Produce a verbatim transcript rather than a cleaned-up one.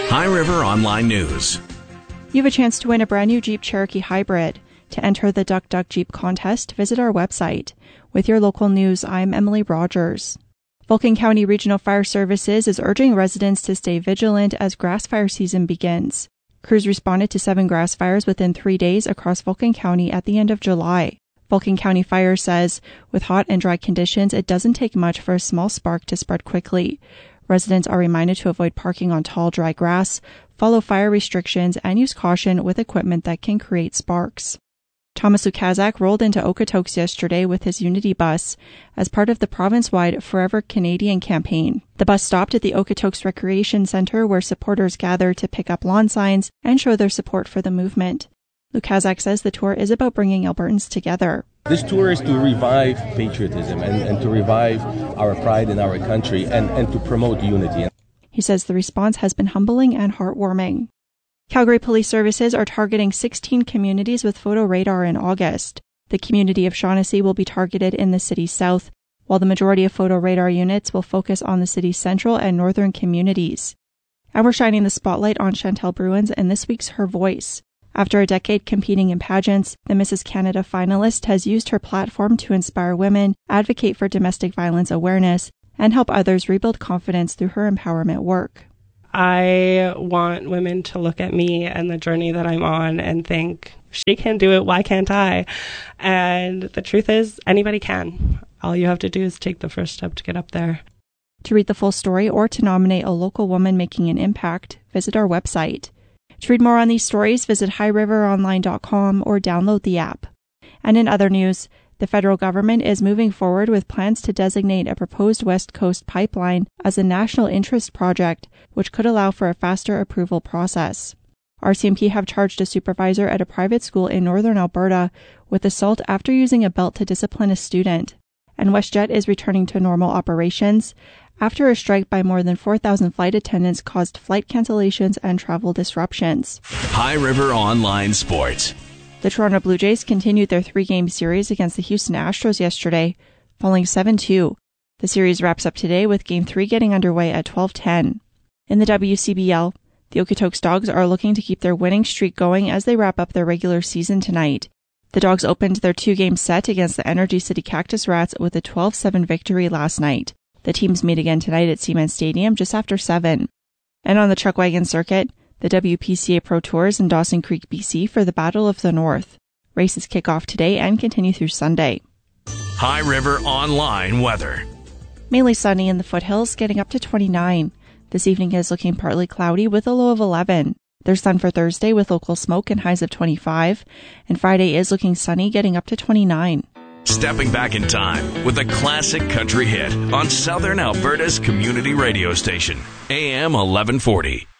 High River Online News. You have a chance to win a brand new Jeep Cherokee Hybrid. To enter the Duck Duck Jeep contest, visit our website. With your local news, I'm Emily Rogers. Vulcan County Regional Fire Services is urging residents to stay vigilant as grass fire season begins. Crews responded to seven grass fires within three days across Vulcan County at the end of July. Vulcan County Fire says, with hot and dry conditions, it doesn't take much for a small spark to spread quickly. Residents are reminded to avoid parking on tall, dry grass, follow fire restrictions, and use caution with equipment that can create sparks. Thomas Lukaszak rolled into Okotoks yesterday with his Unity bus as part of the province-wide Forever Canadian campaign. The bus stopped at the Okotoks Recreation Centre where supporters gather to pick up lawn signs and show their support for the movement. Lukaszak says the tour is about bringing Albertans together. This tour is to revive patriotism and, and to revive our pride in our country and, and to promote unity. He says the response has been humbling and heartwarming. Calgary Police Services are targeting sixteen communities with photo radar in August. The community of Shaughnessy will be targeted in the city's south, while the majority of photo radar units will focus on the city's central and northern communities. And we're shining the spotlight on Chantel Bruins and this week's Her Voice. After a decade competing in pageants, the Missus Canada finalist has used her platform to inspire women, advocate for domestic violence awareness, and help others rebuild confidence through her empowerment work. I want women to look at me and the journey that I'm on and think, she can do it, why can't I? And the truth is, anybody can. All you have to do is take the first step to get up there. To read the full story or to nominate a local woman making an impact, visit our website. To read more on these stories, visit high river online dot com or download the app. And in other news, the federal government is moving forward with plans to designate a proposed West Coast pipeline as a national interest project, which could allow for a faster approval process. R C M P have charged a supervisor at a private school in northern Alberta with assault after using a belt to discipline a student. And WestJet is returning to normal operations after a strike by more than four thousand flight attendants caused flight cancellations and travel disruptions. High River Online Sports. The Toronto Blue Jays continued their three-game series against the Houston Astros yesterday, falling seven two. The series wraps up today with Game three getting underway at twelve ten. In the W C B L, the Okotoks Dogs are looking to keep their winning streak going as they wrap up their regular season tonight. The Dogs opened their two-game set against the Energy City Cactus Rats with a twelve seven victory last night. The teams meet again tonight at Seaman Stadium just after seven. And on the Chuck Wagon circuit, the W P C A Pro Tours in Dawson Creek, B C for the Battle of the North. Races kick off today and continue through Sunday. High River Online weather. Mainly sunny in the foothills, getting up to twenty-nine. This evening is looking partly cloudy with a low of eleven. There's sun for Thursday with local smoke and highs of twenty-five. And Friday is looking sunny, getting up to twenty-nine. Stepping back in time with a classic country hit on Southern Alberta's community radio station, A M eleven forty.